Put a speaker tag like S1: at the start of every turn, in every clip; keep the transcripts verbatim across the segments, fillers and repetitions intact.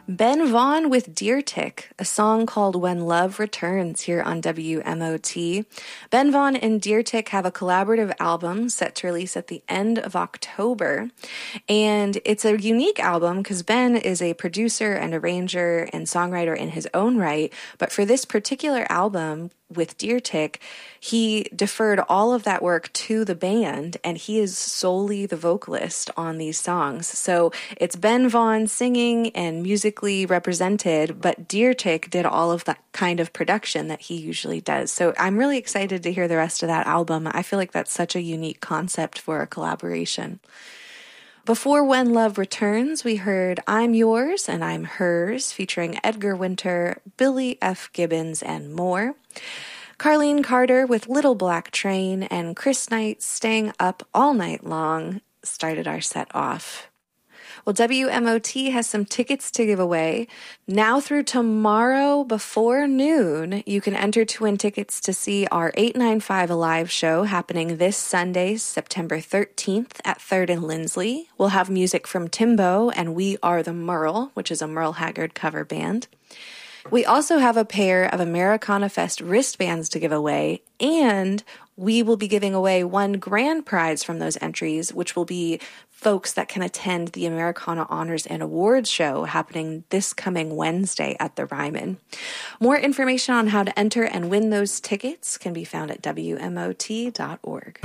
S1: Ben Vaughn with Deer Tick, a song called When Love Returns here on W M O T. Ben Vaughn and Deer Tick have a collaborative album set to release at the end of October. And it's a unique album because Ben is a producer and arranger and songwriter in his own right. But for this particular album with Deer Tick, he deferred all of that work to the band, and he is solely the vocalist on these songs. So it's Ben Vaughn singing and musically represented, but Deer Tick did all of that kind of production that he usually does. So I'm really excited to hear the rest of that album. I feel like that's such a unique concept for a collaboration. Before When Love Returns, we heard I'm Yours and I'm Hers, featuring Edgar Winter, Billy F. Gibbons, and more. Carlene Carter with Little Black Train and Chris Knight Staying Up All Night Long started our set off. Well, W M O T has some tickets to give away. Now through tomorrow before noon, you can enter to win tickets to see our eight ninety-five Alive show happening this Sunday, September thirteenth at third and Lindsley. We'll have music from Timbo and We Are the Merle, which is a Merle Haggard cover band. We also have a pair of Americana Fest wristbands to give away, and we will be giving away one grand prize from those entries, which will be folks that can attend the Americana Honors and Awards show happening this coming Wednesday at the Ryman. More information on how to enter and win those tickets can be found at W M O T dot org.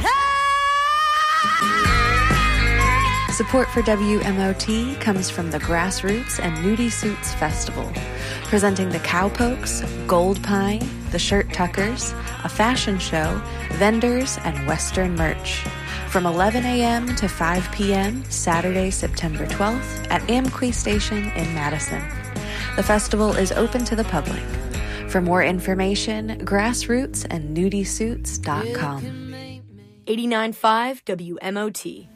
S1: Support for W M O T comes from the Grassroots and Nudie Suits Festival, presenting the Cowpokes, Gold Pine, the Shirt Tuckers, a fashion show, vendors, and Western merch. From eleven a.m. to five p.m. Saturday, September twelfth at Amqui Station in Madison. The festival is open to the public. For more information, grassroots and nudie suits dot com.
S2: eighty-nine point five W M O T.